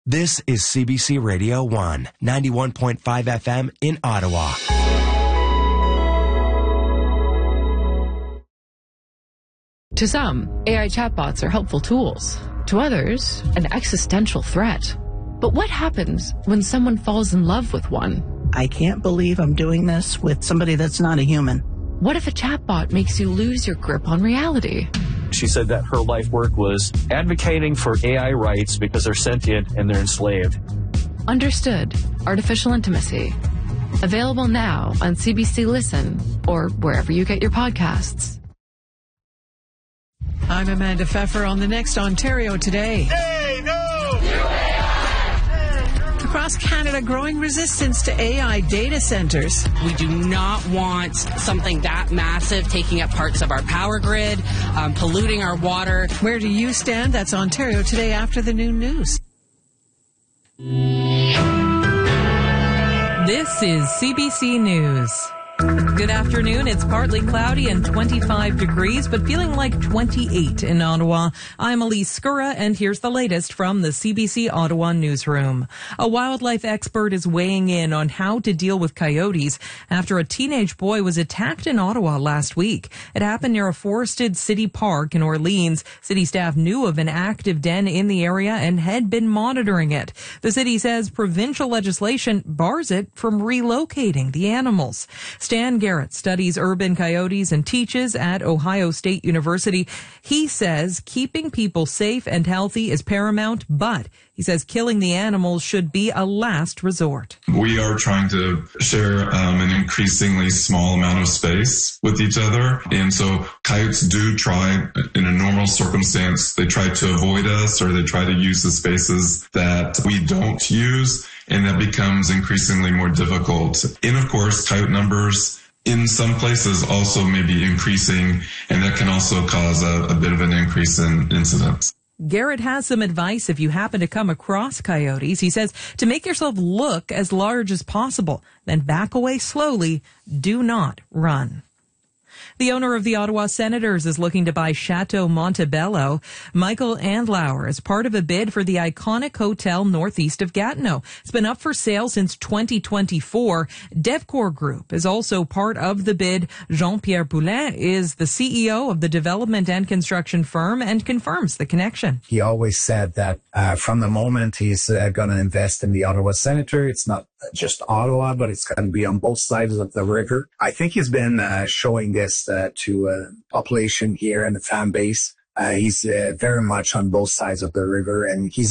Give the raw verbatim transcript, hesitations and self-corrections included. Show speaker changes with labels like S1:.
S1: This is C B C Radio one, ninety-one point five F M in Ottawa.
S2: To some, A I chatbots are helpful tools. To others, an existential threat. But what happens when someone falls in love with one?
S3: I can't believe I'm doing this with somebody that's not a human.
S2: What if a chatbot makes you lose your grip on reality?
S4: She said that her life work was advocating for A I rights because they're sentient and they're enslaved.
S2: Understood. Artificial Intimacy. Available now on C B C Listen or wherever you get your podcasts.
S5: I'm Amanda Pfeffer on the next Ontario Today.
S6: Hey, no!
S5: Across Canada, growing resistance to A I data centers.
S7: We do not want something that massive taking up parts of our power grid, um, polluting our water.
S5: Where do you stand? That's Ontario Today after the noon news.
S8: This is C B C News. Good afternoon. It's partly cloudy and twenty-five degrees, but feeling like twenty-eight in Ottawa. I'm Elise Skura, and here's the latest from the C B C Ottawa newsroom. A wildlife expert is weighing in on how to deal with coyotes after a teenage boy was attacked in Ottawa last week. It happened near a forested city park in Orleans. City staff knew of an active den in the area and had been monitoring it. The city says provincial legislation bars it from relocating the animals. Stan Garrett studies urban coyotes and teaches at Ohio State University. He says keeping people safe and healthy is paramount, but he says killing the animals should be a last resort.
S9: We are trying to share um, an increasingly small amount of space with each other. And so coyotes do try, in a normal circumstance, they try to avoid us or they try to use the spaces that we don't use. And that becomes increasingly more difficult. And of course, coyote numbers in some places also may be increasing, and that can also cause a, a bit of an increase in incidents.
S8: Garrett has some advice if you happen to come across coyotes. He says to make yourself look as large as possible, then back away slowly. Do not run. The owner of the Ottawa Senators is looking to buy Chateau Montebello. Michael Andlauer is part of a bid for the iconic hotel northeast of Gatineau. It's been up for sale since twenty twenty-four. Devcor Group is also part of the bid. Jean-Pierre Poulin is the C E O of the development and construction firm and confirms the connection.
S10: He always said that uh, from the moment he's uh, going to invest in the Ottawa Senator, it's not just Ottawa, but it's going to be on both sides of the river. I think he's been uh, showing this uh, to a population here and the fan base. Uh, he's uh, very much on both sides of the river, and he's